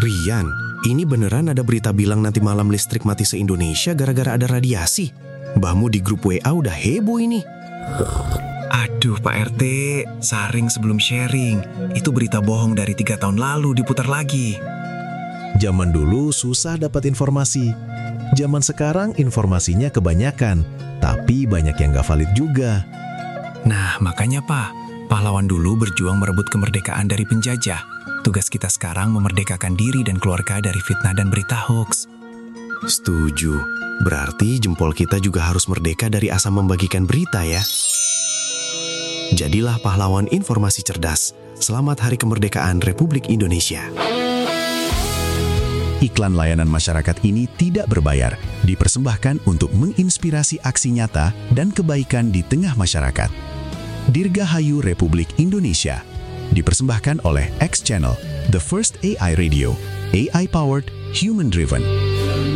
Rian, ini beneran ada berita bilang nanti malam listrik mati se-Indonesia gara-gara ada radiasi? Mbahmu di grup WA udah heboh ini. Aduh Pak RT, saring sebelum sharing. Itu berita bohong dari 3 tahun lalu diputar lagi. Zaman dulu susah dapat informasi. Zaman sekarang informasinya kebanyakan, tapi banyak yang gak valid juga. Nah makanya Pak, pahlawan dulu berjuang merebut kemerdekaan dari penjajah. Tugas kita sekarang memerdekakan diri dan keluarga dari fitnah dan berita hoax. Setuju. Berarti jempol kita juga harus merdeka dari asam membagikan berita ya. Jadilah pahlawan informasi cerdas. Selamat Hari Kemerdekaan Republik Indonesia. Iklan layanan masyarakat ini tidak berbayar, dipersembahkan untuk menginspirasi aksi nyata dan kebaikan di tengah masyarakat. Dirgahayu Republik Indonesia. Dipersembahkan oleh X Channel, the first AI radio, AI-powered, human-driven.